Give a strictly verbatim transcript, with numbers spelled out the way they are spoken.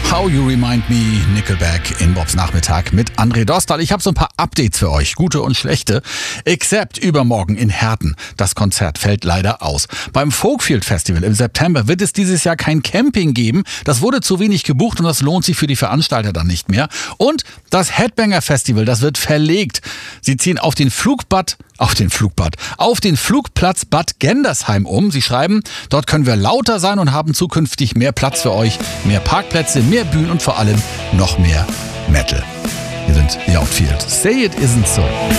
How You Remind Me, Nickelback in Bobs Nachmittag mit André Dostal. Ich habe so ein paar Updates für euch, gute und schlechte. Except übermorgen in Herten. Das Konzert fällt leider aus. Beim Folkfield Festival im September wird es dieses Jahr kein Camping geben. Das wurde zu wenig gebucht und das lohnt sich für die Veranstalter dann nicht mehr. Und das Headbanger Festival, das wird verlegt. Sie ziehen auf den Flugbad, auf den Flugbad, auf den Flugplatz Bad Gendersheim um. Sie schreiben, dort können wir lauter sein und haben zukünftig mehr Platz für euch, mehr Parkplätze, mehr Bühnen und vor allem noch mehr Metal. Wir sind The Outfield. Say it isn't so.